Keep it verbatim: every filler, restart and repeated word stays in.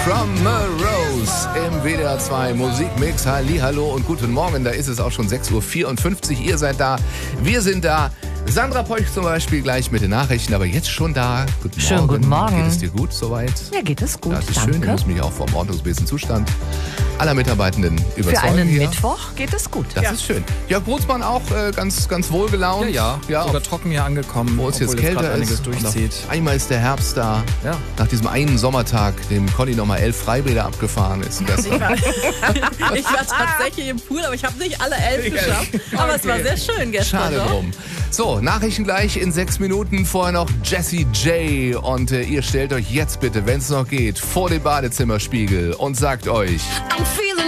from a Rose im W D R zwei Musikmix. Hallihallo und guten Morgen. Da ist es auch schon sechs Uhr vierundfünfzig. Ihr seid da, wir sind da. Sandra Peuch zum Beispiel gleich mit den Nachrichten, aber jetzt schon da. Guten Morgen. Schönen guten Morgen. Geht es dir gut soweit? Ja, geht es gut. Das ist Danke. schön. Ich muss mich auch vom ordnungsmäßigen Zustand aller Mitarbeitenden überzeugen. Für einen hier. Mittwoch geht es gut. Das ja. ist schön. Jörg Brutzmann auch äh, ganz, ganz wohlgelaunt. Ja, ja, ja sogar trocken hier angekommen, wo es jetzt obwohl kälter gerade einiges ist. durchzieht. Und auf einmal ist der Herbst da. Ja. Nach diesem einen Sommertag, dem Conny nochmal elf Freibäder abgefahren ist. Das Ich war, ich war tatsächlich im Pool, aber ich habe nicht alle elf geschafft. Aber okay. Es war sehr schön gestern. Schade doch. drum. So, Nachrichten gleich in sechs Minuten. Vorher noch Jessie J. Und äh, ihr stellt euch jetzt bitte, wenn es noch geht, vor den Badezimmerspiegel und sagt euch... I'm feeling